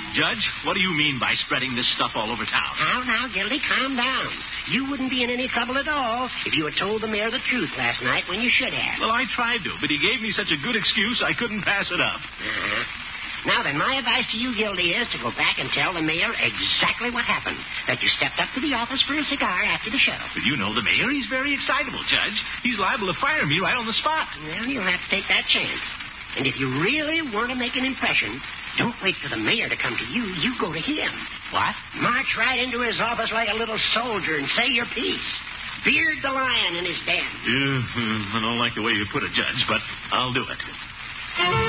Judge, what do you mean by spreading this stuff all over town? Now, Gildy, calm down. You wouldn't be in any trouble at all if you had told the mayor the truth last night when you should have. Well, I tried to, but he gave me such a good excuse I couldn't pass it up. Now then, my advice to you, Gildy, is to go back and tell the mayor exactly what happened. That you stepped up to the office for a cigar after the show. But you know the mayor, he's very excitable, Judge. He's liable to fire me right on the spot. Well, you'll have to take that chance. And if you really want to make an impression, don't wait for the mayor to come to you. You go to him. What? March right into his office like a little soldier and say your piece. Beard the lion in his den. I don't like the way you put it, Judge, but I'll do it.